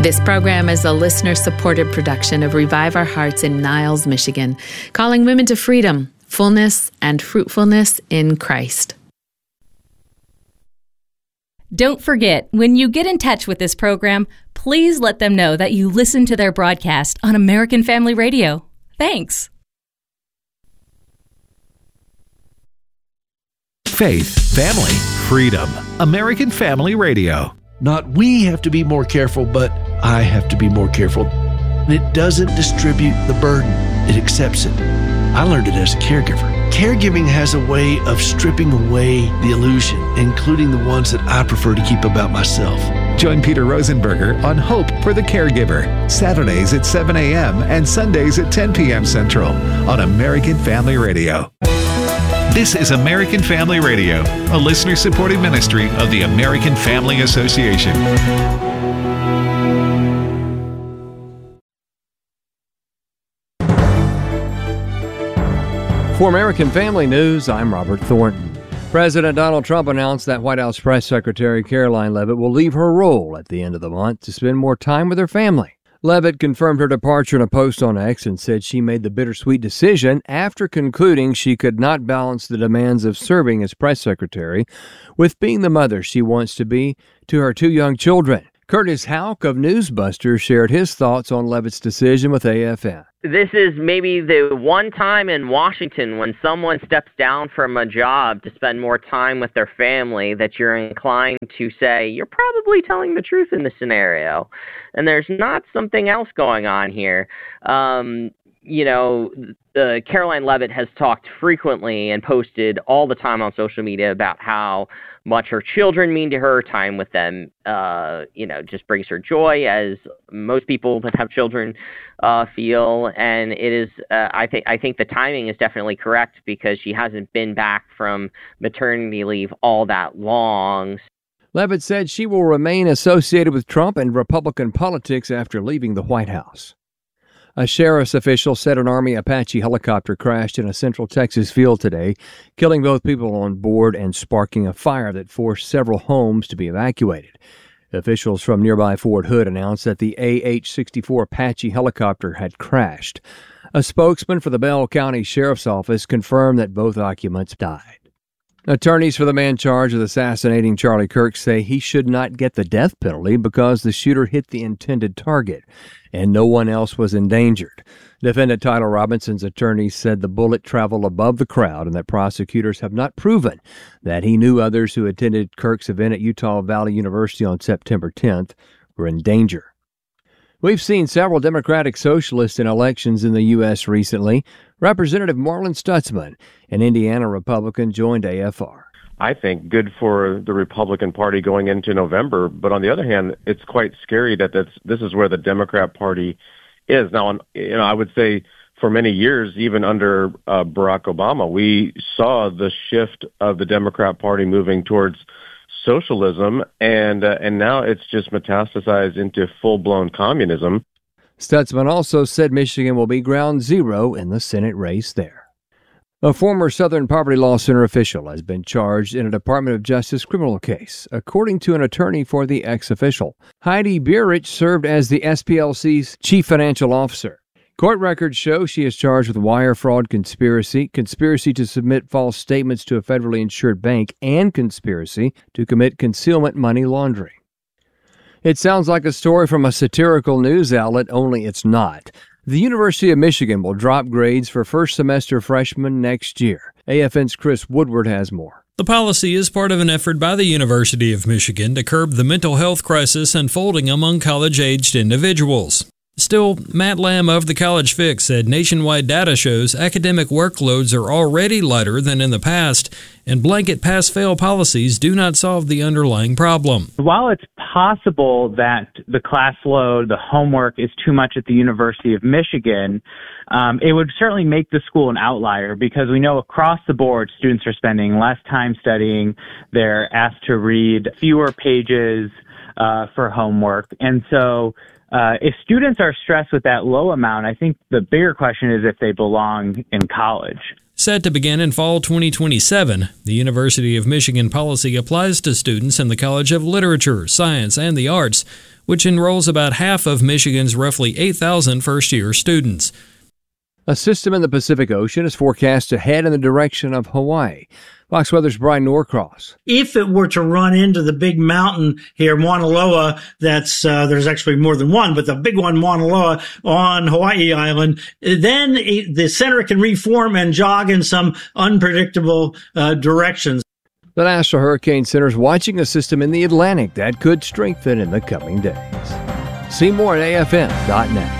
This program is a listener-supported production of Revive Our Hearts in Niles, Michigan, calling women to freedom, fullness, and fruitfulness in Christ. Don't forget, when you get in touch with this program, please let them know that you listen to their broadcast on American Family Radio. Thanks. Faith, family, freedom. American Family Radio. Not we have to be more careful, but I have to be more careful. It doesn't distribute the burden. It accepts it. I learned it as a caregiver. Caregiving has a way of stripping away the illusion, including the ones that I prefer to keep about myself. Join Peter Rosenberger on Hope for the Caregiver, Saturdays at 7 a.m. and Sundays at 10 p.m. Central on American Family Radio. This is American Family Radio, a listener-supported ministry of the American Family Association. For American Family News, I'm Robert Thornton. President Donald Trump announced that White House Press Secretary Caroline Leavitt will leave her role at the end of the month to spend more time with her family. Leavitt confirmed her departure in a post on X and said she made the bittersweet decision after concluding she could not balance the demands of serving as press secretary with being the mother she wants to be to her two young children. Curtis Houck of Newsbusters shared his thoughts on Leavitt's decision with AFN. This is maybe the one time in Washington when someone steps down from a job to spend more time with their family that you're inclined to say, you're probably telling the truth in this scenario. And there's not something else going on here. Caroline Leavitt has talked frequently and posted all the time on social media about how much her children mean to her. Time with them, just brings her joy, as most people that have children feel. And it is, I think the timing is definitely correct because she hasn't been back from maternity leave all that long. Leavitt said she will remain associated with Trump and Republican politics after leaving the White House. A sheriff's official said an Army Apache helicopter crashed in a Central Texas field today, killing both people on board and sparking a fire that forced several homes to be evacuated. Officials from nearby Fort Hood announced that the AH-64 Apache helicopter had crashed. A spokesman for the Bell County Sheriff's Office confirmed that both occupants died. Attorneys for the man charged with assassinating Charlie Kirk say he should not get the death penalty because the shooter hit the intended target and no one else was endangered. Defendant Tyler Robinson's attorneys said the bullet traveled above the crowd and that prosecutors have not proven that he knew others who attended Kirk's event at Utah Valley University on September 10th were in danger. We've seen several Democratic socialists in elections in the U.S. recently. Representative Marlin Stutzman, an Indiana Republican, joined AFR. I think good for the Republican Party going into November, but on the other hand, it's quite scary that this is where the Democrat Party is. Now, I would say for many years, even under Barack Obama, we saw the shift of the Democrat Party moving towards socialism, and now it's just metastasized into full-blown communism. Stutzman also said Michigan will be ground zero in the Senate race there. A former Southern Poverty Law Center official has been charged in a Department of Justice criminal case, according to an attorney for the ex-official. Heidi Burich served as the SPLC's chief financial officer. Court records show she is charged with wire fraud conspiracy, conspiracy to submit false statements to a federally insured bank, and conspiracy to commit concealment money laundering. It sounds like a story from a satirical news outlet, only it's not. The University of Michigan will drop grades for first-semester freshmen next year. AFN's Chris Woodward has more. The policy is part of an effort by the University of Michigan to curb the mental health crisis unfolding among college-aged individuals. Still, Matt Lamb of the College Fix said nationwide data shows academic workloads are already lighter than in the past, and blanket pass-fail policies do not solve the underlying problem. While it's possible that the class load, the homework is too much at the University of Michigan, it would certainly make the school an outlier because we know across the board students are spending less time studying. They're asked to read fewer pages for homework. And so if students are stressed with that low amount, I think the bigger question is if they belong in college. Set to begin in fall 2027, the University of Michigan policy applies to students in the College of Literature, Science, and the Arts, which enrolls about half of Michigan's roughly 8,000 first-year students. A system in the Pacific Ocean is forecast to head in the direction of Hawaii. Fox Weather's Brian Norcross. If it were to run into the big mountain here, Mauna Loa, there's actually more than one, but the big one, Mauna Loa, on Hawaii Island, then the center can reform and jog in some unpredictable directions. The National Hurricane Center is watching a system in the Atlantic that could strengthen in the coming days. See more at afm.net.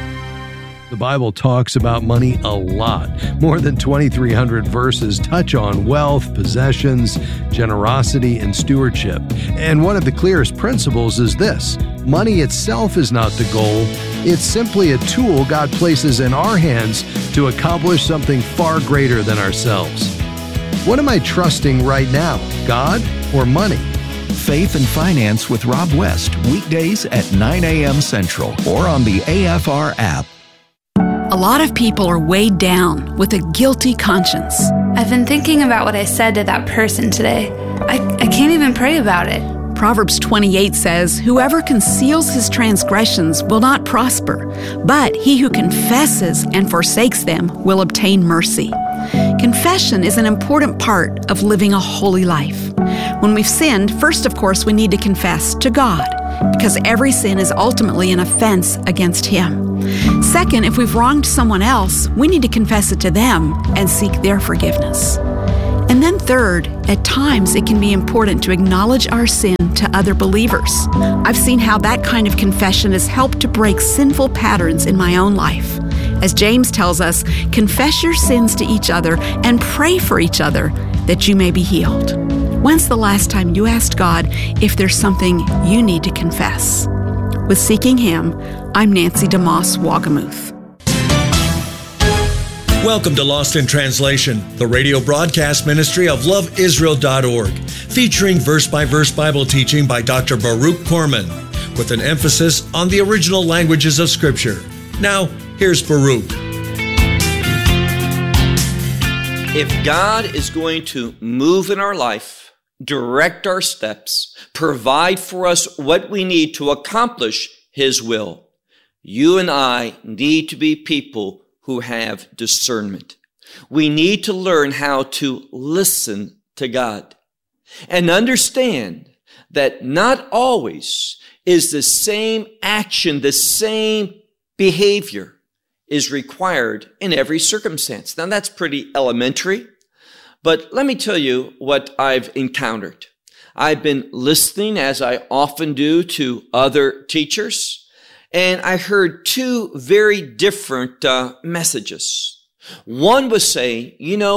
The Bible talks about money a lot. More than 2,300 verses touch on wealth, possessions, generosity, and stewardship. And one of the clearest principles is this: money itself is not the goal. It's simply a tool God places in our hands to accomplish something far greater than ourselves. What am I trusting right now, God or money? Faith and Finance with Rob West, weekdays at 9 a.m. Central or on the AFR app. A lot of people are weighed down with a guilty conscience. I've been thinking about what I said to that person today. I can't even pray about it. Proverbs 28 says, "Whoever conceals his transgressions will not prosper, but he who confesses and forsakes them will obtain mercy." Confession is an important part of living a holy life. When we've sinned, first, of course, we need to confess to God, because every sin is ultimately an offense against Him. Second, if we've wronged someone else, we need to confess it to them and seek their forgiveness. And then third, at times it can be important to acknowledge our sin to other believers. I've seen how that kind of confession has helped to break sinful patterns in my own life. As James tells us, confess your sins to each other and pray for each other that you may be healed. When's the last time you asked God if there's something you need to confess? With Seeking Him, I'm Nancy DeMoss Wagamuth. Welcome to Lost in Translation, the radio broadcast ministry of loveisrael.org, featuring verse-by-verse Bible teaching by Dr. Baruch Korman, with an emphasis on the original languages of Scripture. Now, here's Baruch. If God is going to move in our life, direct our steps, provide for us what we need to accomplish His will, you and I need to be people who have discernment. We need to learn how to listen to God and understand that not always is the same action, the same behavior is required in every circumstance. Now, that's pretty elementary, but let me tell you what I've encountered. I've been listening, as I often do, to other teachers, and I heard two very different messages. One was saying,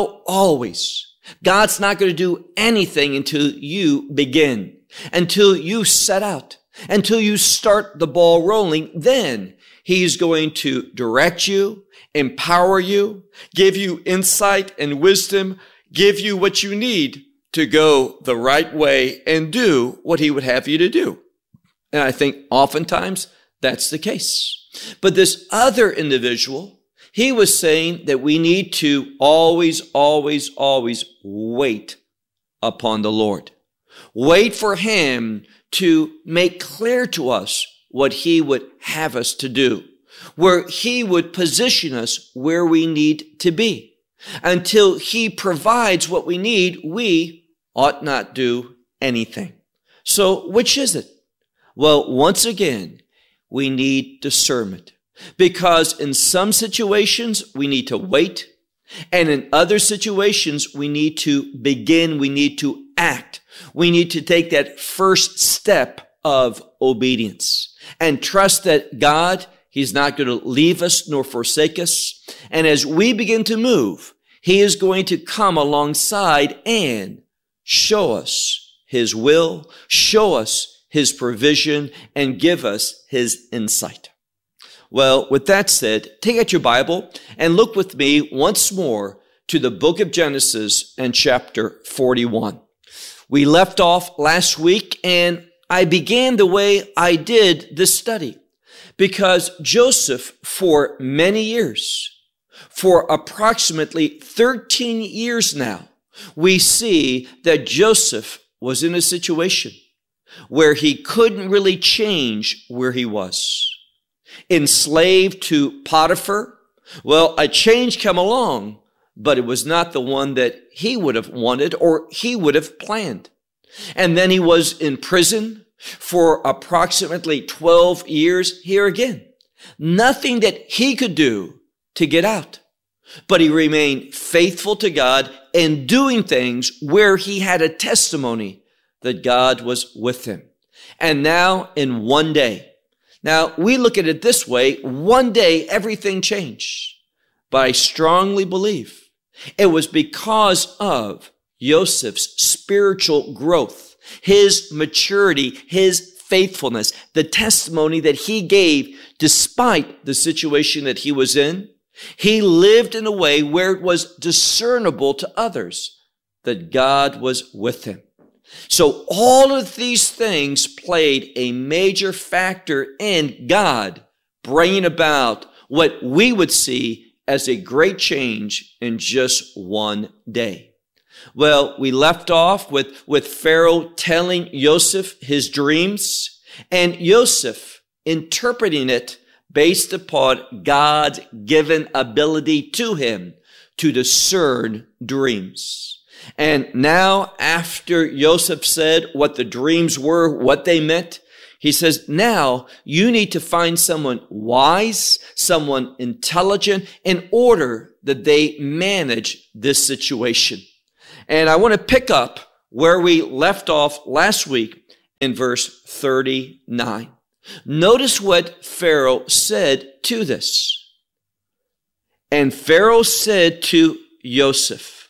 always, God's not going to do anything until you begin, until you set out, until you start the ball rolling. Then He's going to direct you, empower you, give you insight and wisdom, give you what you need to go the right way and do what He would have you to do. And I think oftentimes that's the case. But this other individual, he was saying that we need to always, always, always wait upon the Lord. Wait for Him to make clear to us what He would have us to do, where He would position us where we need to be. Until He provides what we need, we ought not do anything. So which is it? Well, once again, we need discernment, because in some situations we need to wait, and in other situations we need to begin, we need to act. We need to take that first step of obedience and trust that God, He's not going to leave us nor forsake us. And as we begin to move, He is going to come alongside and show us His will, show us His provision, and give us His insight. Well, with that said, take out your Bible and look with me once more to the book of Genesis and chapter 41. We left off last week, and I began the way I did this study because Joseph, for many years, for approximately 13 years now, we see that Joseph was in a situation where he couldn't really change where he was. Enslaved to Potiphar, well, a change came along, but it was not the one that he would have wanted or he would have planned. And then he was in prison for approximately 12 years here again. Nothing that he could do to get out. But he remained faithful to God and doing things where he had a testimony that God was with him. And now in one day, now we look at it this way, one day everything changed. But I strongly believe it was because of Joseph's spiritual growth, his maturity, his faithfulness, the testimony that he gave despite the situation that he was in. He lived in a way where it was discernible to others that God was with him. So all of these things played a major factor in God bringing about what we would see as a great change in just one day. Well, we left off with Pharaoh telling Joseph his dreams and Joseph interpreting it based upon God's given ability to him to discern dreams. And now after Joseph said what the dreams were, what they meant, he says, now you need to find someone wise, someone intelligent in order that they manage this situation. And I want to pick up where we left off last week in verse 39. Notice what Pharaoh said to this. And Pharaoh said to Joseph,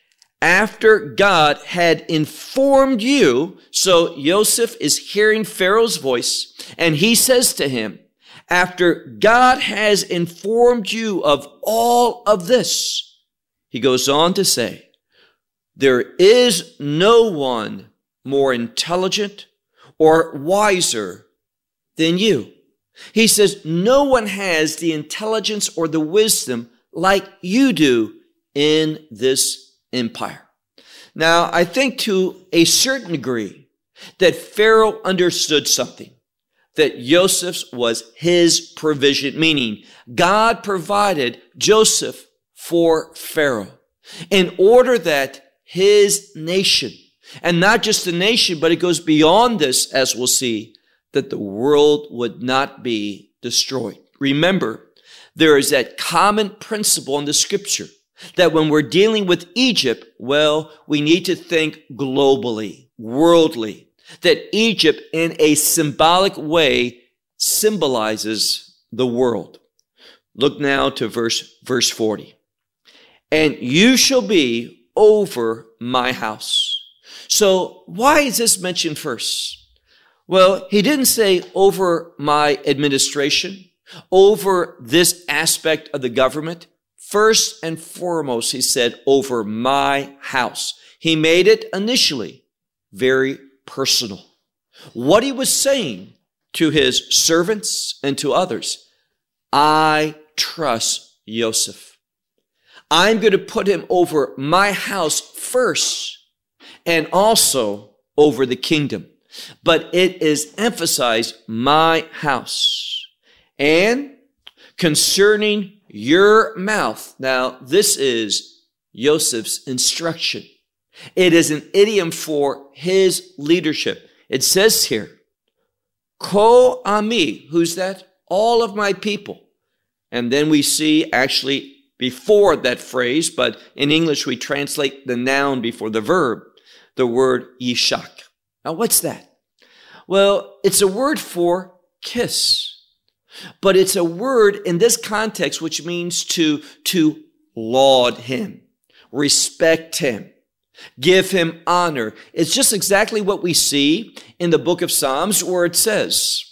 after God had informed you, so Joseph is hearing Pharaoh's voice, and he says to him, after God has informed you of all of this, he goes on to say, there is no one more intelligent or wiser than you. He says, no one has the intelligence or the wisdom like you do in this empire. Now, I think to a certain degree that Pharaoh understood something, that Joseph's was his provision, meaning God provided Joseph for Pharaoh in order that his nation, and not just the nation, but it goes beyond this, as we'll see, that the world would not be destroyed. Remember, there is that common principle in the scripture that when we're dealing with Egypt, well, we need to think globally, worldly, that Egypt in a symbolic way symbolizes the world. Look now to verse 40. And you shall be over my house. So why is this mentioned first? Well, he didn't say over my administration, over this aspect of the government. First and foremost, he said over my house. He made it initially very personal. What he was saying to his servants and to others, I trust Joseph. I'm going to put him over my house first and also over the kingdom. But it is emphasized my house. And concerning your mouth. Now, this is Joseph's instruction. It is an idiom for his leadership. It says here, Ko ami, who's that? All of my people. And then we see actually before that phrase, but in English we translate the noun before the verb, the word yishak. Now what's that? Well, it's a word for kiss, but it's a word in this context which means to laud him, respect him, give him honor. It's just exactly what we see in the book of Psalms where it says,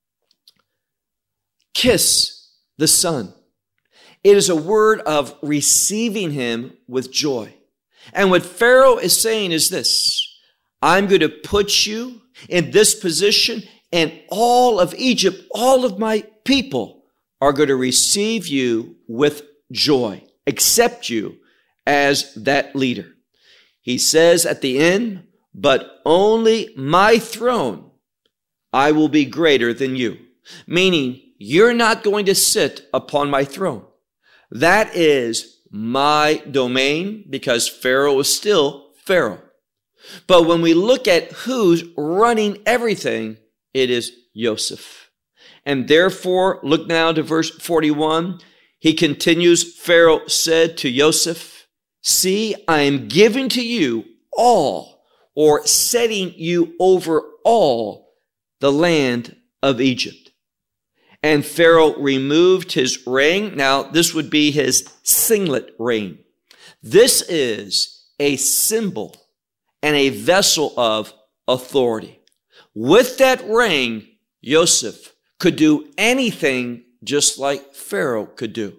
kiss the Son. It is a word of receiving him with joy. And what Pharaoh is saying is this, I'm going to put you in this position and all of Egypt, all of my people are going to receive you with joy, accept you as that leader. He says at the end, but only my throne, I will be greater than you. Meaning, you're not going to sit upon my throne. That is my domain, because Pharaoh is still Pharaoh. But when we look at who's running everything, it is Joseph. And therefore, look now to verse 41. He continues, Pharaoh said to Joseph, see, I am giving to you all, or setting you over all the land of Egypt. And Pharaoh removed his ring. Now, this would be his signet ring. This is a symbol and a vessel of authority. With that ring, Joseph could do anything just like Pharaoh could do.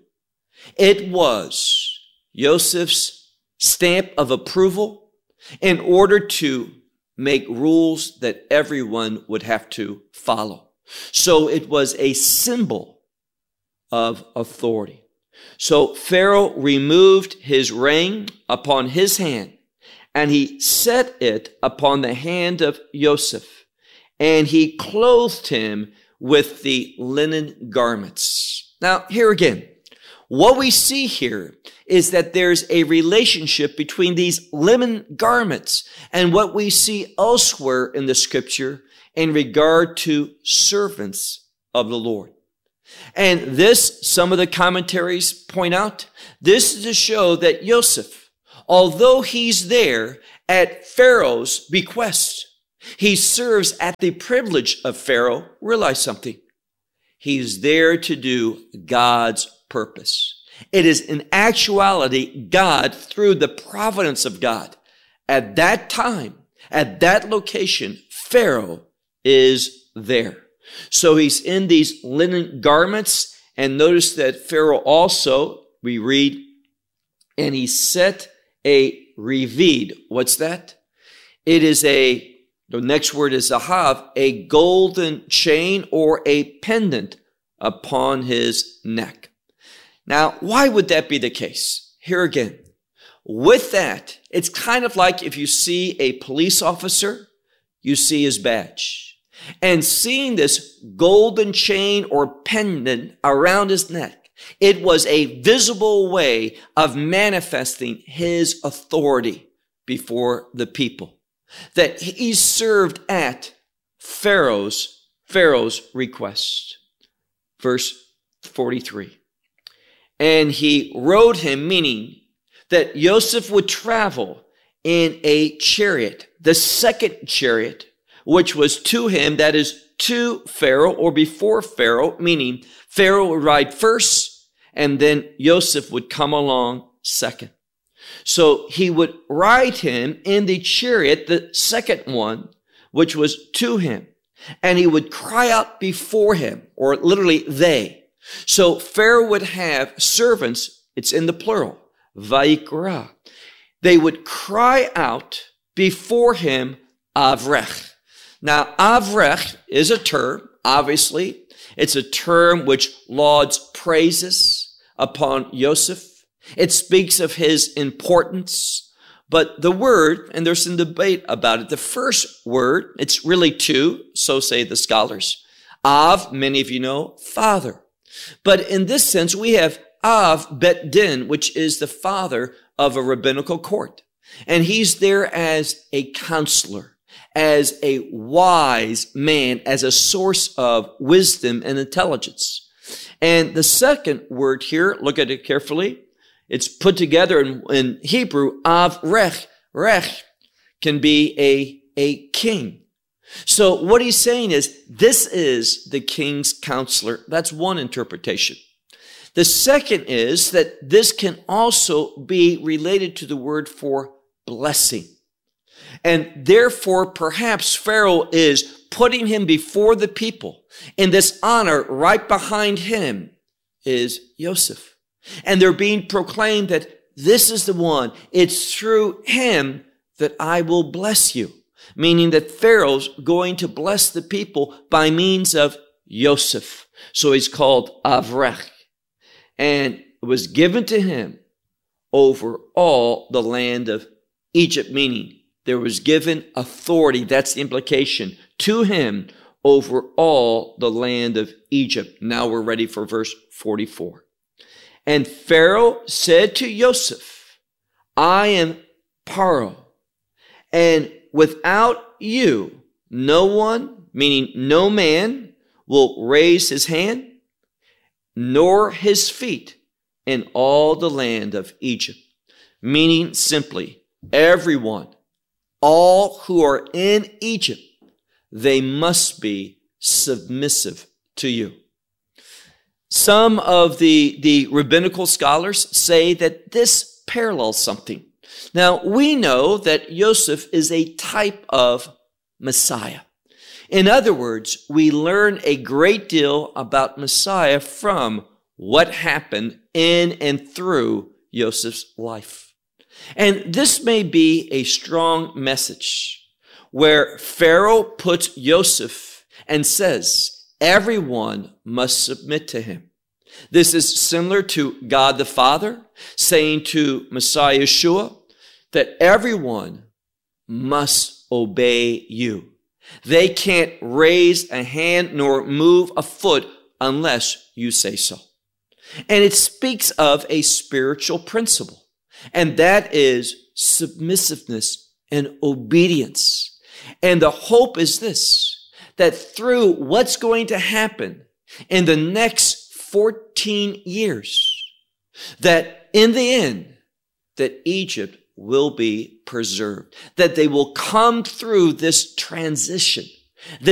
It was Joseph's stamp of approval in order to make rules that everyone would have to follow. So it was a symbol of authority. So Pharaoh removed his ring upon his hand, and he set it upon the hand of Joseph, and he clothed him with the linen garments. Now, here again, what we see here is that there's a relationship between these linen garments and what we see elsewhere in the scripture in regard to servants of the Lord. And this, some of the commentaries point out, this is to show that Joseph, although he's there at Pharaoh's bequest, he serves at the privilege of Pharaoh. Realize something. He's there to do God's purpose. It is in actuality God, through the providence of God, at that time, at that location, Pharaoh is there. So he's in these linen garments, and notice that Pharaoh also, we read, and he set a revid. What's that? It is the next word is zahav, a golden chain or a pendant upon his neck. Now, why would that be the case? Here again, with that, it's kind of like if you see a police officer, you see his badge. And seeing this golden chain or pendant around his neck, it was a visible way of manifesting his authority before the people. That he served at Pharaoh's request. Verse 43. And he rode him, meaning that Joseph would travel in a chariot, the second chariot, which was to him, that is to Pharaoh or before Pharaoh, meaning Pharaoh would ride first and then Joseph would come along second. So he would ride him in the chariot, the second one, which was to him, and he would cry out before him, or literally they. So Pharaoh would have servants, it's in the plural, vaikra. They would cry out before him, avrech. Now, avrech is a term, obviously. It's a term which lauds praises upon Joseph. It speaks of his importance. But the word, and there's some debate about it, the first word, it's really two, so say the scholars. Av, many of you know, father. But in this sense, we have Av Bet Din, which is the father of a rabbinical court. And he's there as a counselor, as a wise man, as a source of wisdom and intelligence. And the second word here, look at it carefully. It's put together in Hebrew, Avrech. Rech can be a king. So what he's saying is, this is the king's counselor. That's one interpretation. The second is that this can also be related to the word for blessing. And therefore, perhaps Pharaoh is putting him before the people. In this honor, right behind him is Joseph. And they're being proclaimed that this is the one. It's through him that I will bless you. Meaning that Pharaoh's going to bless the people by means of Joseph. So he's called Avrech. And it was given to him over all the land of Egypt, meaning there was given authority, that's the implication, to him over all the land of Egypt. Now we're ready for verse 44. And Pharaoh said to Joseph, I am Paro, and without you, no one, meaning no man, will raise his hand, nor his feet in all the land of Egypt. Meaning simply, everyone, all who are in Egypt, they must be submissive to you. Some of the rabbinical scholars say that this parallels something. Now, we know that Joseph is a type of Messiah. In other words, we learn a great deal about Messiah from what happened in and through Joseph's life. And this may be a strong message where Pharaoh puts Joseph and says, everyone must submit to him. This is similar to God the Father saying to Messiah Yeshua that everyone must obey you. They can't raise a hand nor move a foot unless you say so. And it speaks of a spiritual principle, and that is submissiveness and obedience. And the hope is this, that through what's going to happen in the next 14 years, that in the end, that Egypt will be preserved, that they will come through this transition,